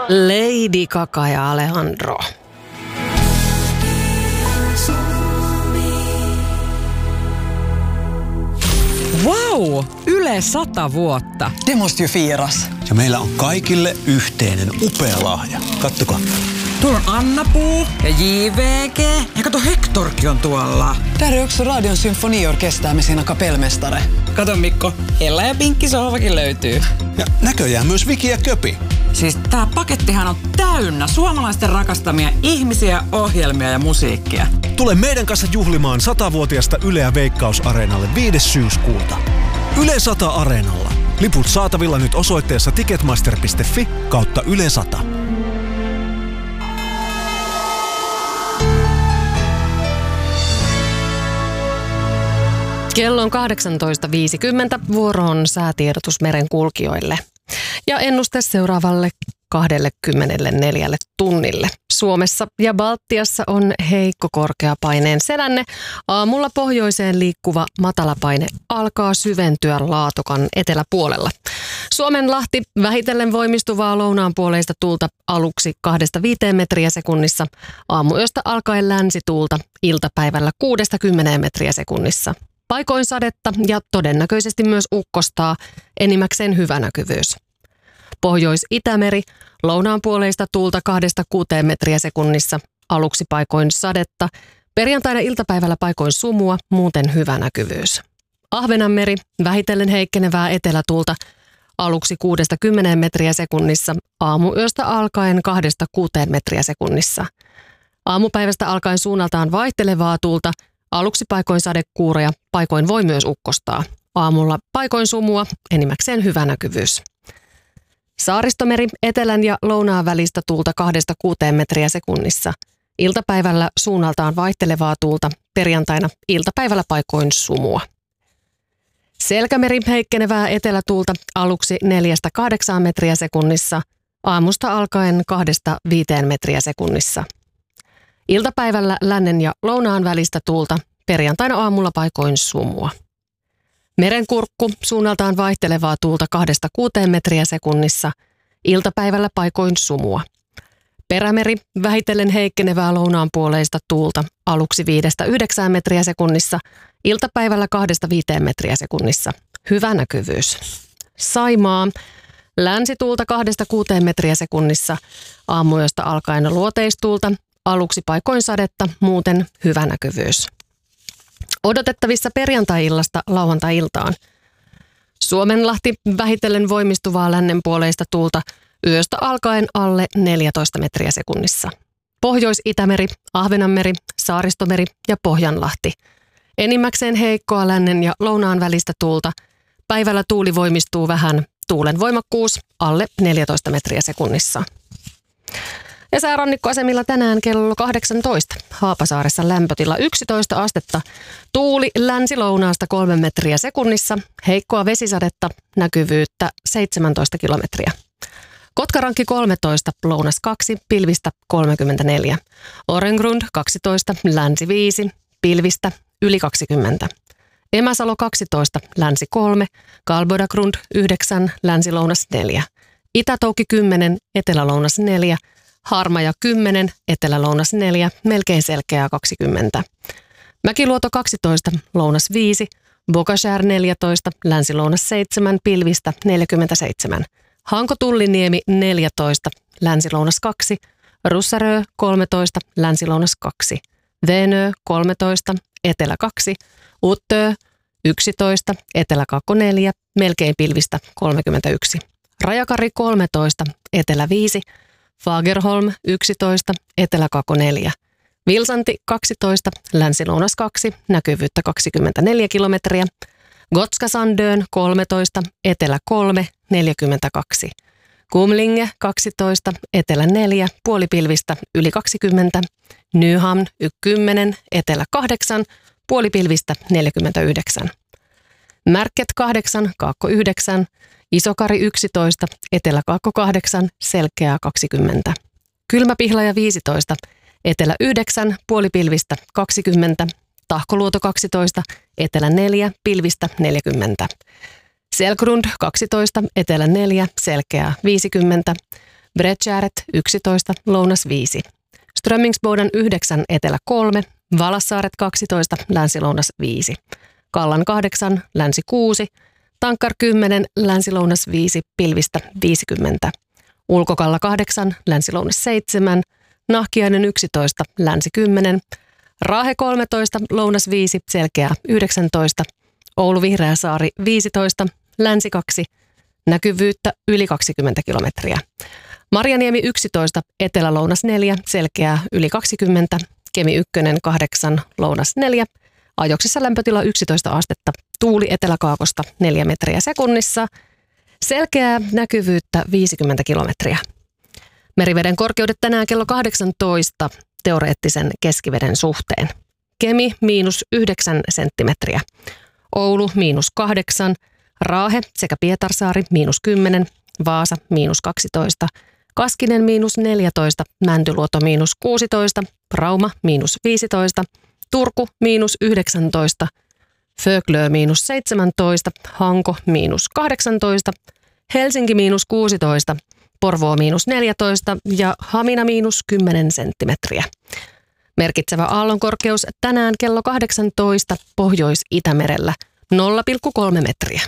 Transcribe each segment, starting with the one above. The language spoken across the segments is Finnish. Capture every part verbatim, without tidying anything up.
Lady Gaga ja Alejandro. Wow! Yle sata vuotta. Det måste ju firas. Ja meillä on kaikille yhteinen upea lahja. Kattokaa. Tuolla on Anna-Puu ja J V G. Ja kato, Hectorkin on tuolla. Där är också Radion symfoniorkester med sina kapellmästare. Kato Mikko, Ella ja Pinkki sohvakin löytyy. Ja näköjään myös Viki ja Köpi. Siis tää pakettihan on täynnä suomalaisten rakastamia ihmisiä, ohjelmia ja musiikkia. Tule meidän kanssa juhlimaan satavuotiasta Yleä Veikkaus-areenalle viides syyskuuta. Yle sata Areenalla. Liput saatavilla nyt osoitteessa ticketmaster piste fi kautta Yle sata. Kello on kahdeksantoista viisikymmentä. Vuoro on säätiedotus merenkulkijoille. Ja ennuste seuraavalle kaksikymmentäneljä tunnille. Suomessa ja Baltiassa on heikko korkeapaineen selänne. Aamulla pohjoiseen liikkuva matalapaine alkaa syventyä Laatokan eteläpuolella. Suomenlahti vähitellen voimistuvaa lounaanpuoleista tuulta aluksi kahdesta viiteen metriä sekunnissa. Aamuyöstä alkaen länsituulta iltapäivällä kuudesta kymmeneen metriä sekunnissa. Paikoin sadetta ja todennäköisesti myös ukkostaa, enimmäkseen hyvä näkyvyys. Pohjois-Itämeri, lounaanpuoleista tuulta kahdesta kuuteen metriä sekunnissa, aluksi paikoin sadetta, perjantaina iltapäivällä paikoin sumua, muuten hyvä näkyvyys. Ahvenanmeri, vähitellen heikkenevää etelätuulta, aluksi kuudesta kymmeneen metriä sekunnissa, aamuyöstä alkaen kahdesta kuuteen metriä sekunnissa. Aamupäivästä alkaen suunnaltaan vaihtelevaa tuulta, aluksi paikoin sadekuuroja, paikoin voi myös ukkostaa. Aamulla paikoin sumua, enimmäkseen hyvä näkyvyys. Saaristomeri, etelän ja lounaan välistä tuulta kahdesta kuuteen metriä sekunnissa. Iltapäivällä suunnaltaan vaihtelevaa tuulta, perjantaina iltapäivällä paikoin sumua. Selkämeri, heikkenevää etelätuulta, aluksi neljästä kahdeksaan metriä sekunnissa, aamusta alkaen kahdesta viiteen metriä sekunnissa. Iltapäivällä lännen ja lounaan välistä tuulta, perjantaina aamulla paikoin sumua. Merenkurkku, suunnaltaan vaihtelevaa tuulta kahdesta kuuteen metriä sekunnissa, iltapäivällä paikoin sumua. Perämeri, vähitellen heikkenevää lounaanpuoleista tuulta, aluksi viidestä yhdeksään metriä sekunnissa, iltapäivällä kahdesta viiteen metriä sekunnissa. Hyvä näkyvyys. Saimaa, länsituulta kahdesta kuuteen metriä sekunnissa, aamuyöstä alkaen luoteistuulta, aluksi paikoin sadetta, muuten hyvä näkyvyys. Odotettavissa perjantai-illasta lauantai-iltaan. Suomenlahti, vähitellen voimistuvaa lännenpuoleista tuulta, yöstä alkaen alle neljätoista metriä sekunnissa. Pohjois-Itämeri, Ahvenanmeri, Saaristomeri ja Pohjanlahti. Enimmäkseen heikkoa lännen ja lounaan välistä tuulta. Päivällä tuuli voimistuu vähän, tuulen voimakkuus alle neljätoista metriä sekunnissa. Ja säärannikkoasemilla tänään kello kahdeksantoista. Haapasaaressa lämpötila yksitoista astetta. Tuuli länsi-lounaasta kolme metriä sekunnissa. Heikkoa vesisadetta, näkyvyyttä seitsemäntoista kilometriä. Kotkarankki kolmetoista, lounas kaksi, pilvistä kolmekymmentäneljä. Orengrund kaksitoista, länsi viisi, pilvistä yli kaksikymmentä. Emäsalo kaksitoista, länsi kolme, Kalbodagrund yhdeksän, länsi-lounas neljä. Itätoukki kymmenen, etelä-lounas neljä. Harmaja kymmenen, etelä-lounas neljä, melkein selkeää kaksikymmentä. Mäkiluoto kaksitoista, lounas viisi, Bokashär neljätoista, länsi-lounas seitsemän, pilvistä neljäkymmentäseitsemän. Hanko-Tulliniemi neljätoista, länsi-lounas kaksi, Russarö kolmetoista, länsi-lounas kaksi, Venö kolmetoista, etelä kaksi, Uttö yksitoista, etelä-kakko neljä, melkein pilvistä kolmekymmentäyksi. Rajakari kolmetoista, etelä viisi, Fagerholm yksitoista, etelä-kakko neljä. Vilsanti kaksitoista, länsi-lounas kaksi, näkyvyyttä kaksikymmentäneljä kilometriä. Gotska-Sandön kolmetoista, etelä kolme, neljäkymmentäkaksi. Kumlinge kaksitoista, etelä neljä, puolipilvistä yli kaksikymmentä. Nyhamn kymmenen, etelä kahdeksan, puolipilvistä neljäkymmentäyhdeksän. Märket kahdeksan, kaakko yhdeksän. Isokari yksitoista, etelä-kaakko kahdeksan, selkeää kaksikymmentä. Kylmäpihlaja viisitoista, etelä yhdeksän, puolipilvistä kaksikymmentä. Tahkoluoto kaksitoista, etelä neljä, pilvistä neljäkymmentä. Selgrund kaksitoista, etelä neljä, selkeää viisikymmentä. Breckäret yksitoista, lounas viisi. Strömmingsboden yhdeksän, etelä kolme. Valassaaret kaksitoista, länsi-lounas viisi. Kallan kahdeksan, länsi kuusi. Tankkar kymmenen, länsi-lounas viisi, pilvistä viisikymmentä. Ulkokalla kahdeksan, länsi-lounas seitsemän. Nahkiainen yksitoista, länsi kymmenen. Raahe kolmetoista, lounas viisi, selkeää yhdeksäntoista. Oulu Vihreäsaari viisitoista, länsi kaksi. Näkyvyyttä yli kaksikymmentä kilometriä. Marjaniemi yksitoista, etelä-lounas neljä, selkeää yli kaksikymmentä. Kemi ykkönen kahdeksan, lounas neljä. Ajoksissa lämpötila yksitoista astetta. Tuuli eteläkaakosta neljä metriä sekunnissa. Selkeää näkyvyyttä viisikymmentä kilometriä. Meriveden korkeudet tänään kello kahdeksantoista teoreettisen keskiveden suhteen. Kemi miinus yhdeksän senttimetriä. Oulu miinus kahdeksan. Raahe sekä Pietarsaari miinus kymmenen. Vaasa miinus kaksitoista. Kaskinen miinus neljätoista. Mäntyluoto miinus kuusitoista. Rauma miinus viisitoista. Turku miinus yhdeksäntoista. Föglö miinus seitsemäntoista. Hanko miinus kahdeksantoista. Helsinki miinus kuusitoista. Porvoo miinus neljätoista ja Hamina miinus kymmenen senttimetriä. Merkitsevä aallonkorkeus tänään kello kahdeksantoista Pohjois-Itämerellä nolla pilkku kolme metriä.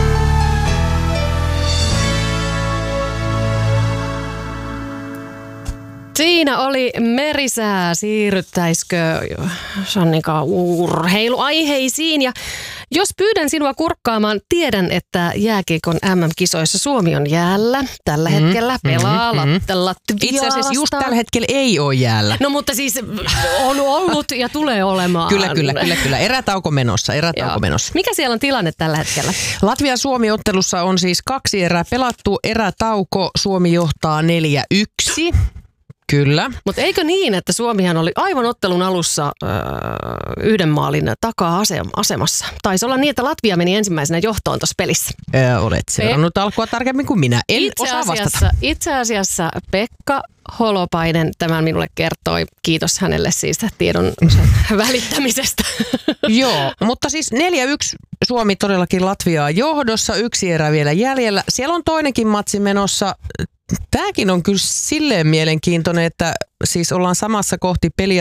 Siinä oli merisää. Siirryttäisikö Sannika urheiluaiheisiin? Ja jos pyydän sinua kurkkaamaan, tiedän, että jääkiekon äm äm-kisoissa Suomi on jäällä. Tällä mm, hetkellä pelaa mm, mm. Latviaa. Itse asiassa just tällä hetkellä ei ole jäällä. No mutta siis on ollut ja tulee olemaan. Kyllä, kyllä, kyllä, kyllä. Erätauko menossa, erätauko menossa. Mikä siellä on tilanne tällä hetkellä? Latvia-Suomi-ottelussa on siis kaksi erää pelattu. Erätauko, Suomi johtaa neljä yksi. Kyllä. Mutta eikö niin, että Suomihan oli aivan ottelun alussa öö, yhden maalin takaa asemassa? Taisi olla niin, että Latvia meni ensimmäisenä johtoon tuossa pelissä. Öö, olet seurannut alkua tarkemmin kuin minä. En itse osaa asiassa, vastata. Itse asiassa Pekka Holopainen tämän minulle kertoi. Kiitos hänelle siis tiedon välittämisestä. Joo, mutta siis neljä yksi Suomi todellakin Latviaa johdossa. Yksi erä vielä jäljellä. Siellä on toinenkin matsi menossa. Tämäkin on kyllä silleen mielenkiintoinen, että siis ollaan samassa kohti peliä